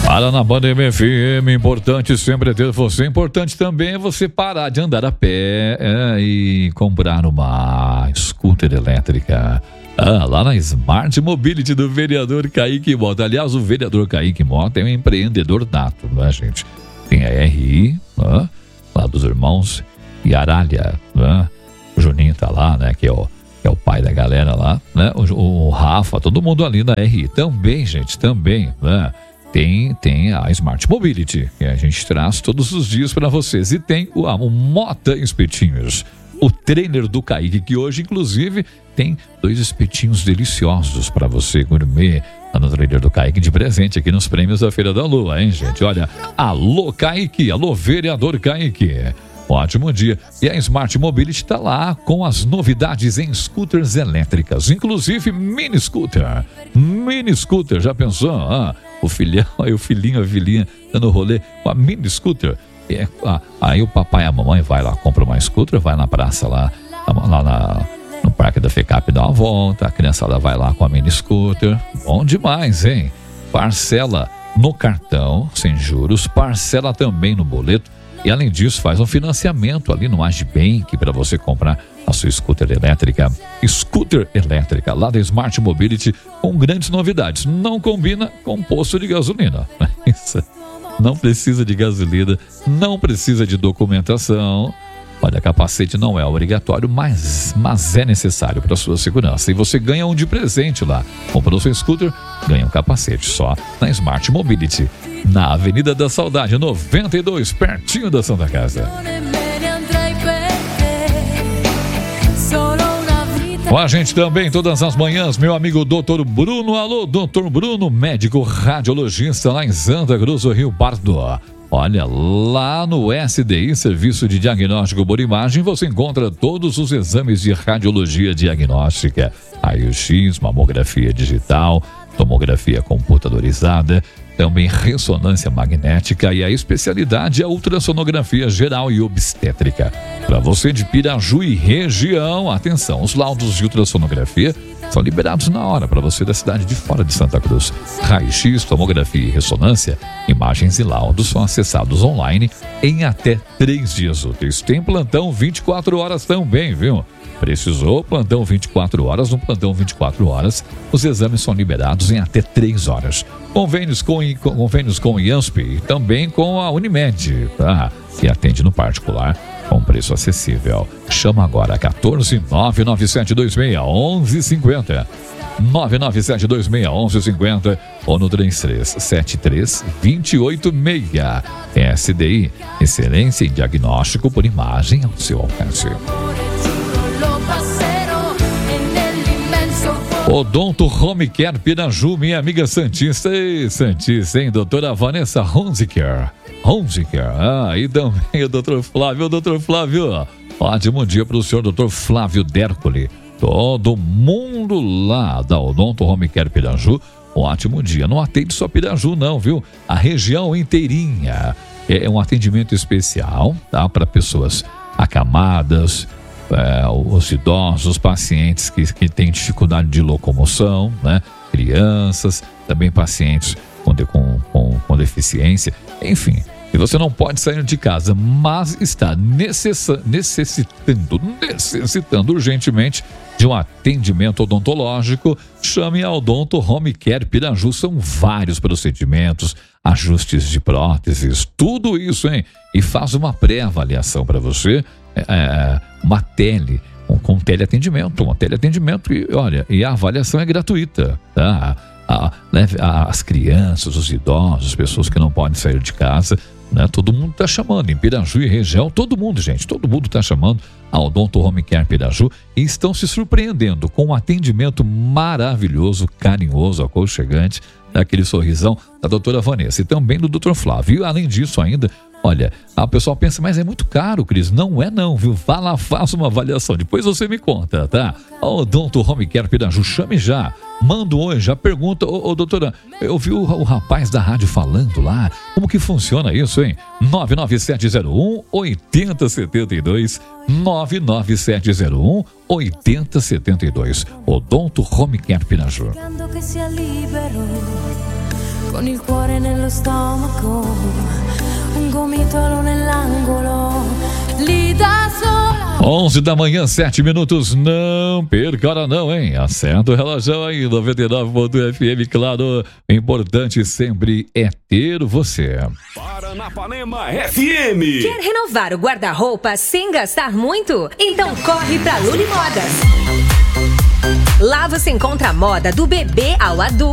Para na Band FM, importante sempre ter você. Importante também é você parar de andar a pé e comprar uma scooter elétrica. Lá na Smart Mobility do vereador Kaique Mota. Aliás, o vereador Kaique Mota é um empreendedor nato, não é, gente? Tem a RI, lá dos irmãos Yaralha, o Juninho tá lá, né? Que é o pai da galera lá, né? O Rafa, todo mundo ali na RI. Também, gente, também, né? Tem a Smart Mobility, que a gente traz todos os dias para vocês. E tem o Mota Espetinhos, o trailer do Kaique, que hoje, inclusive, tem 2 espetinhos deliciosos para você, gourmet, lá no trailer do Kaique, de presente aqui nos prêmios da Feira da Lua, hein, gente? Olha, alô Kaique, alô vereador Kaique. Ótimo dia. E a Smart Mobility está lá com as novidades em scooters elétricas, inclusive mini scooter. Mini scooter, já pensou? O filhinho, a filhinha dando rolê com a mini scooter. Aí o papai e a mamãe vai lá, compra uma scooter, vai na praça lá no Parque da FECAP, dá uma volta, a criançada vai lá com a mini scooter. Bom demais, hein? Parcela no cartão, sem juros, parcela também no boleto. E além disso, faz um financiamento ali no Agibank para você comprar a sua scooter elétrica. Scooter elétrica lá da Smart Mobility, com grandes novidades. Não combina com posto de gasolina. Não precisa de gasolina, não precisa de documentação. Olha, capacete não é obrigatório, mas é necessário para sua segurança. E você ganha um de presente lá. Comprou seu scooter, ganha um capacete só na Smart Mobility. Na Avenida da Saudade, 92, pertinho da Santa Casa. Com a gente também todas as manhãs, meu amigo Dr. Bruno. Alô, Dr. Bruno, médico radiologista lá em Santa Cruz do Rio Pardo. Olha, lá no SDI, Serviço de Diagnóstico por Imagem, você encontra todos os exames de radiologia diagnóstica, raio-x, mamografia digital, tomografia computadorizada, também ressonância magnética e a especialidade é a ultrassonografia geral e obstétrica. Para você de Piraju e região, atenção, os laudos de ultrassonografia são liberados na hora para você da cidade de fora de Santa Cruz. Raio-x, tomografia e ressonância, imagens e laudos são acessados online em até 3 dias úteis. Tem plantão 24 horas também, viu? Precisou, plantão 24 horas, no plantão 24 horas, os exames são liberados em até 3 horas. Convênios com o IANSP e também com a Unimed, que atende no particular com preço acessível. Chama agora 14 99726 1150. 99726 1150 ou no 3373 286. SDI, excelência em diagnóstico por imagem ao seu alcance. Odonto Home Care Piraju, minha amiga Santista. Ei, Santista, hein? Doutora Vanessa Hunziker. E também o doutor Flávio. Doutor Flávio, ótimo dia para o senhor, doutor Flávio Dércoli. Todo mundo lá da Odonto Home Care Piraju, ótimo dia. Não atende só Piraju não, viu? A região inteirinha. É um atendimento especial, tá? Para pessoas acamadas, os idosos, pacientes que têm dificuldade de locomoção, né? Crianças, também pacientes com deficiência, enfim. E você não pode sair de casa, mas está necessitando urgentemente de um atendimento odontológico, chame a Odonto Home Care Piraju. São vários procedimentos, ajustes de próteses, tudo isso, hein? E faz uma pré-avaliação para você, com teleatendimento, e olha, e a avaliação é gratuita, tá? As crianças, os idosos, as pessoas que não podem sair de casa, né? Todo mundo está chamando, em Piraju e região, todo mundo está chamando a Odonto Home Care Piraju e estão se surpreendendo com um atendimento maravilhoso, carinhoso, aconchegante, daquele sorrisão da doutora Vanessa e também do doutor Flávio. E além disso ainda, olha, o pessoal pensa, mas é muito caro, Cris. Não é não, viu? Vá lá, faça uma avaliação, depois você me conta, tá? Odonto Home Care Piraju, chame já. Manda um oi, já pergunta, doutora, eu vi o rapaz da rádio falando lá, como que funciona isso, hein? 99701 8072, 99701 8072, Odonto Home Care Piraju. con il cuore nello stomaco, un gomitolo nell'angolo, lì da sola. 11 da manhã, 7 minutos, não perca hora não, hein? Acerta o relógio aí, 99.FM, claro, o importante sempre é ter você. Paranapanema FM. Quer renovar o guarda-roupa sem gastar muito? Então corre pra Luli Modas. Lá você encontra a moda do bebê ao adulto.